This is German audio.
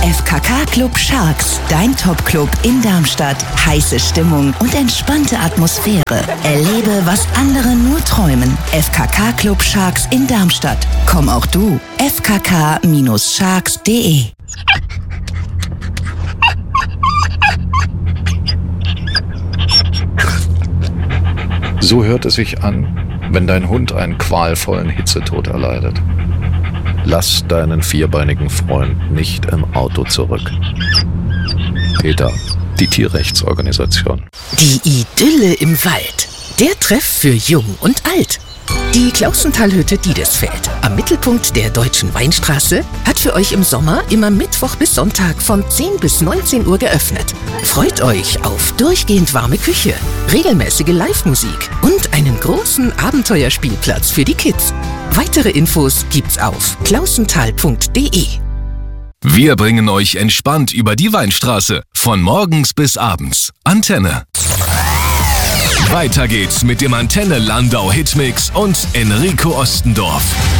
FKK Club Sharks, dein Top-Club in Darmstadt. Heiße Stimmung und entspannte Atmosphäre. Erlebe, was andere nur träumen. FKK Club Sharks in Darmstadt. Komm auch du. fkk-sharks.de. So hört es sich an, wenn dein Hund einen qualvollen Hitzetod erleidet. Lass deinen vierbeinigen Freund nicht im Auto zurück. PETA, die Tierrechtsorganisation. Die Idylle im Wald. Der Treff für Jung und Alt. Die Klausenthalhütte Diedesfeld, am Mittelpunkt der Deutschen Weinstraße, hat für euch im Sommer immer Mittwoch bis Sonntag von 10 bis 19 Uhr geöffnet. Freut euch auf durchgehend warme Küche, regelmäßige Live-Musik und einen großen Abenteuerspielplatz für die Kids. Weitere Infos gibt's auf klausenthal.de. Wir bringen euch entspannt über die Weinstraße, von morgens bis abends. Antenne. Weiter geht's mit dem Antenne Landau Hitmix und Enrico Ostendorf.